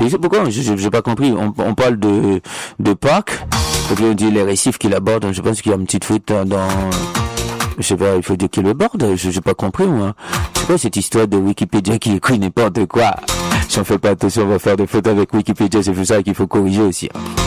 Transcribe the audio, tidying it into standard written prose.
compris. C'est pourquoi j'ai pas compris. On parle de Pâques. Donc on dit les récifs qu'il aborde. Je pense qu'il y a une petite faute dans je sais pas, il faut dire qu'il le borde. J'ai pas compris, moi. C'est quoi cette histoire de Wikipédia qui écrit n'importe quoi? Si on fait pas attention, on va faire des fautes avec Wikipédia. C'est pour ça qu'il faut corriger aussi.